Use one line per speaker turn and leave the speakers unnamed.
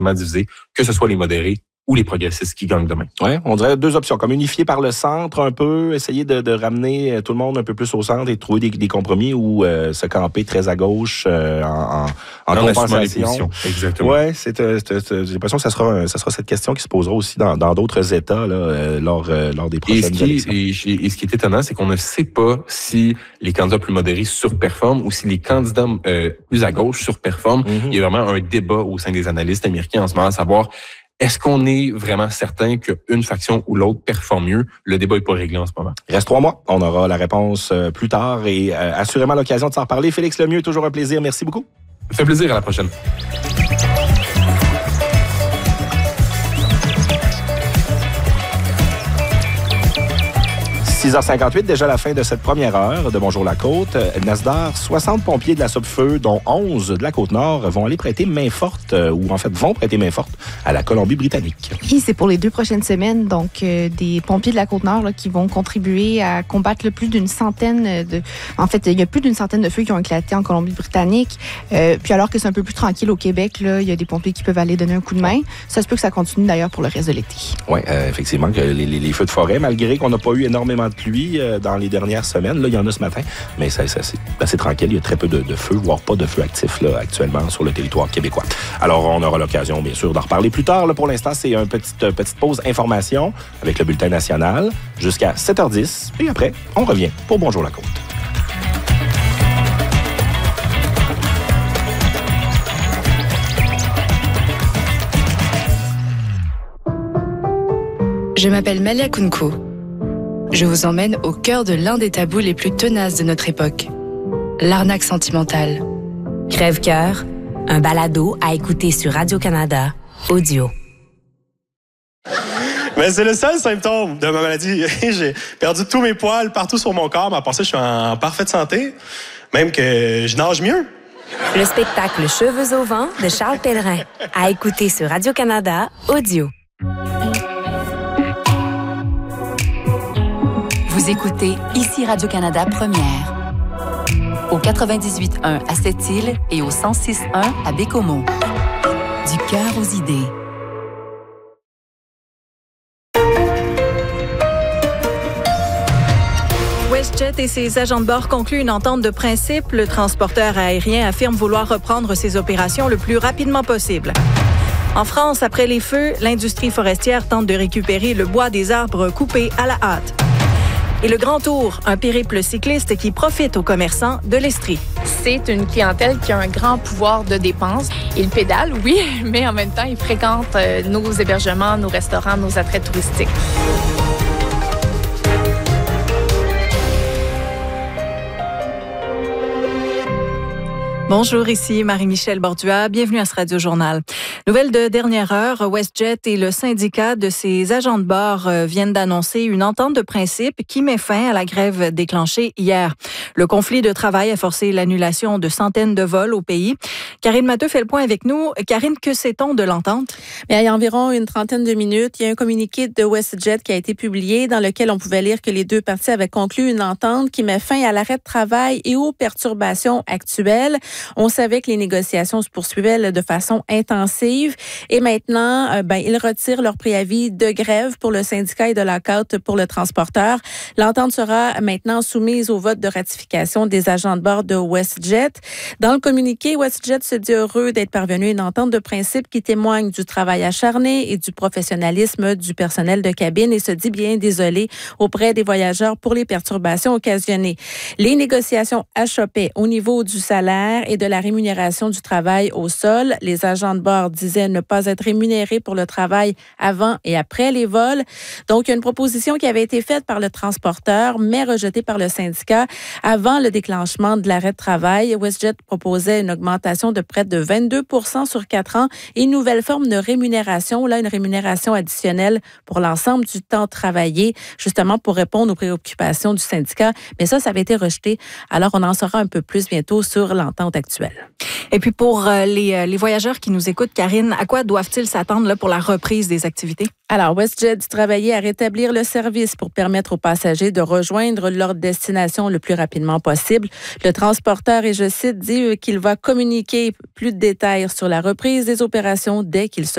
divisé, que ce soit les modérés ou les progressistes qui gagnent demain.
Oui, on dirait deux options, comme unifier par le centre un peu, essayer de ramener tout le monde un peu plus au centre et de trouver des compromis ou se camper très à gauche en compensation.
Exactement.
Oui, j'ai l'impression que ça sera cette question qui se posera aussi dans d'autres États là, lors des prochaines élections.
Et ce qui est étonnant, c'est qu'on ne sait pas si les candidats plus modérés surperforment ou si les candidats plus à gauche surperforment. Il y a vraiment un débat au sein des analystes américains en ce moment à savoir est-ce qu'on est vraiment certain qu'une faction ou l'autre performe mieux? Le débat n'est pas réglé en ce moment.
Il reste 3 mois. On aura la réponse plus tard et assurément l'occasion de s'en reparler. Félix Lemieux, toujours un plaisir. Merci beaucoup.
Ça fait plaisir. À la prochaine.
6h58, déjà la fin de cette première heure de Bonjour la Côte. Nasdaq, 60 pompiers de la Sopfeu, dont 11 de la Côte-Nord, vont aller prêter main forte, ou en fait vont prêter main forte à la Colombie-Britannique.
Et c'est pour les 2 prochaines semaines, donc des pompiers de la Côte-Nord là, qui vont contribuer à combattre plus d'une centaine de... En fait, il y a plus d'une centaine de feux qui ont éclaté en Colombie-Britannique. Puis alors que c'est un peu plus tranquille au Québec, là, il y a des pompiers qui peuvent aller donner un coup de main. Ça se peut que ça continue d'ailleurs pour le reste de l'été.
Oui, effectivement, que les feux de forêt, malgré qu'on n'a pas eu énormément de pluie dans les dernières semaines. Là, il y en a ce matin, mais c'est assez tranquille. Il y a très peu de feux, voire pas de feux actifs là, actuellement sur le territoire québécois. Alors, on aura l'occasion, bien sûr, d'en reparler plus tard. Là, pour l'instant, c'est une petite pause information avec le bulletin national jusqu'à 7h10. Et après, on revient pour Bonjour la Côte.
Je m'appelle Malia Kunko. Je vous emmène au cœur de l'un des tabous les plus tenaces de notre époque. L'arnaque sentimentale.
Crève-cœur, un balado à écouter sur Radio-Canada, audio.
Mais c'est le seul symptôme de ma maladie. J'ai perdu tous mes poils partout sur mon corps, mais à part ça, je suis en parfaite santé. Même que je nage mieux.
Le spectacle Cheveux au vent de Charles Pellerin, à écouter sur Radio-Canada, audio.
Vous écoutez ici Radio-Canada Première. Au 98.1 à Sept-Îles et au 106.1 à Bécomo. Du cœur aux idées.
WestJet et ses agents de bord concluent une entente de principe. Le transporteur aérien affirme vouloir reprendre ses opérations le plus rapidement possible. En France, après les feux, l'industrie forestière tente de récupérer le bois des arbres coupés à la hâte. Et le Grand Tour, un périple cycliste qui profite aux commerçants de l'Estrie.
C'est une clientèle qui a un grand pouvoir de dépense. Ils pédalent, oui, mais en même temps, ils fréquentent nos hébergements, nos restaurants, nos attraits touristiques.
Bonjour, ici Marie-Michel Bordua. Bienvenue à ce Radio-Journal. Nouvelle de dernière heure, WestJet et le syndicat de ses agents de bord viennent d'annoncer une entente de principe qui met fin à la grève déclenchée hier. Le conflit de travail a forcé l'annulation de centaines de vols au pays. Karine Matteux fait le point avec nous. Karine, que sait-on de l'entente?
Bien, il y a environ une trentaine de minutes, il y a un communiqué de WestJet qui a été publié dans lequel on pouvait lire que les deux parties avaient conclu une entente qui met fin à l'arrêt de travail et aux perturbations actuelles. On savait que les négociations se poursuivaient de façon intensive et maintenant, ils retirent leur préavis de grève pour le syndicat et de lockout pour le transporteur. L'entente sera maintenant soumise au vote de ratification des agents de bord de WestJet. Dans le communiqué, WestJet se dit heureux d'être parvenu à une entente de principe qui témoigne du travail acharné et du professionnalisme du personnel de cabine et se dit bien désolé auprès des voyageurs pour les perturbations occasionnées. Les négociations achoppaient au niveau du salaire et de la rémunération du travail au sol. Les agents de bord disaient ne pas être rémunérés pour le travail avant et après les vols. Donc, il y a une proposition qui avait été faite par le transporteur, mais rejetée par le syndicat avant le déclenchement de l'arrêt de travail. WestJet proposait une augmentation de près de 22% sur 4 ans et une nouvelle forme de rémunération, là, une rémunération additionnelle pour l'ensemble du temps travaillé, justement pour répondre aux préoccupations du syndicat. Mais ça avait été rejeté. Alors, on en saura un peu plus bientôt sur l'entente actuelle.
Et puis pour les voyageurs qui nous écoutent, Karine, à quoi doivent-ils s'attendre là, pour la reprise des activités?
Alors, WestJet dit travailler à rétablir le service pour permettre aux passagers de rejoindre leur destination le plus rapidement possible. Le transporteur, et je cite, dit qu'il va communiquer plus de détails sur la reprise des opérations dès qu'il sera